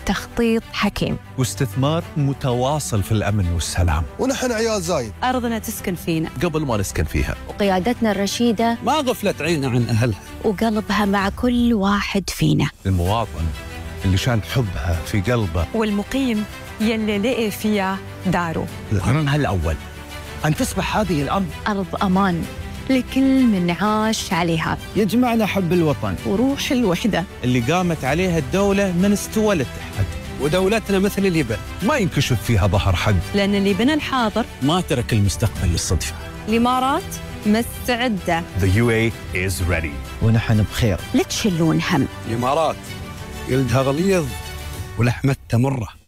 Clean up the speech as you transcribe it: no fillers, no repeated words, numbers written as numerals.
تخطيط حكيم، واستثمار متواصل في الأمن والسلام. ونحن عيال زايد، أرضنا تسكن فينا قبل ما نسكن فيها، وقيادتنا الرشيدة ما غفلت عينها عن أهلها، وقلبها مع كل واحد فينا. المواطن اللي شان حبها في قلبه، والمقيم يلي لقي فيها داره. القرن الأول أن تصبح هذه الأرض أرض أمان لكل من عاش عليها، يجمعنا حب الوطن وروح الوحدة اللي قامت عليها الدولة من استوى للتحد. ودولتنا مثل اللي ما ينكشف فيها ظهر حد، لأن اللي بنى الحاضر ما ترك المستقبل للصدفة. الإمارات مستعدة. The UAE is ready. ونحن بخير. لا تشلون هم. الإمارات جلدها غليظ ولحمتها مرة.